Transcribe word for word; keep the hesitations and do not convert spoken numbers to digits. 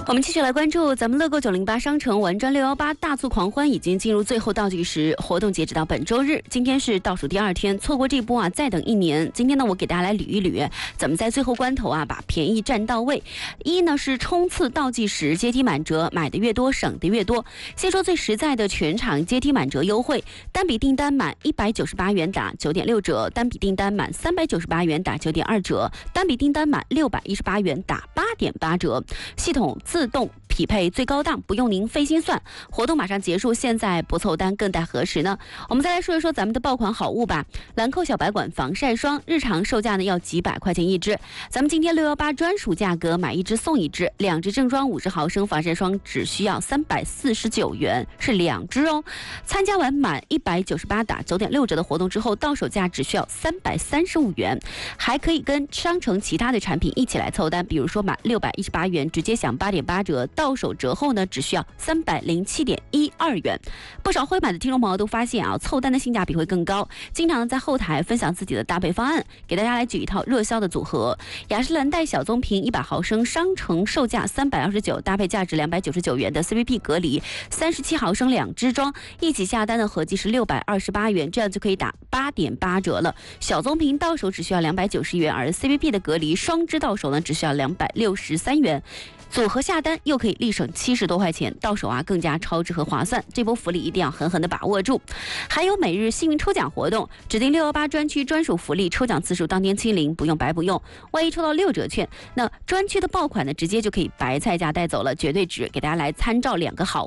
我们继续来关注咱们乐购九零八商城玩转六一八大促狂欢已经进入最后倒计时，活动截止到本周日，今天是倒数第二天，错过这波啊，再等一年。今天呢，我给大家来捋一捋，怎么在最后关头啊把便宜占到位。一呢是冲刺倒计时，阶梯满折，买的越多省的越多。先说最实在的全场阶梯满折优惠，单笔订单满一百九十八元打九点六折，单笔订单满三百九十八元打九点二折，单笔订单满六百一十八元打八点八折。系统自动匹配最高档，不用您费心算。活动马上结束，现在不凑单更待何时呢？我们再来说一说咱们的爆款好物吧。兰蔻小白管防晒霜，日常售价呢要几百块钱一支，咱们今天六一八专属价格，买一支送一支，两支正装五十毫升防晒霜只需要三百四十九元，是两支哦。参加完满一百九十八打九点六折的活动之后，到手价只需要三百三十五元，还可以跟商城其他的产品一起来凑单，比如说满六百一十八元直接享八点八折，到手折后呢只需要三百零七点一二元。不少会买的听众朋友都发现啊，凑单的性价比会更高，经常在后台分享自己的搭配方案，给大家来举一套热销的组合。雅诗兰黛小棕瓶一百毫升，商城售价三百二十九，搭配价值两百九十九元的 C V P 隔离三十七毫升两支装，一起下单的合计是六百二十八元，这样就可以打八点八折了。小棕瓶到手只需要两百九十元，而 C V P 的隔离双支到手呢只需要两百六十三元。组合下单又可以立省七十多块钱，到手啊更加超值和划算，这波福利一定要狠狠的把握住。还有每日幸运抽奖活动，指定六一八专区专属福利，抽奖次数当天清零，不用白不用。万一抽到六折券，那专区的爆款呢直接就可以白菜价带走了，绝对值，给大家来参照两个好。